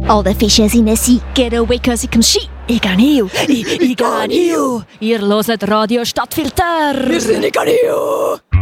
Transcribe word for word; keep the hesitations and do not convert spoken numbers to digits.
Alle Fische sind sie, get away cause ich kann Ski. Ich kann hier, ich, ich kann hier. Ihr hört Radio Stadtfilter. Wir sind in Ganio.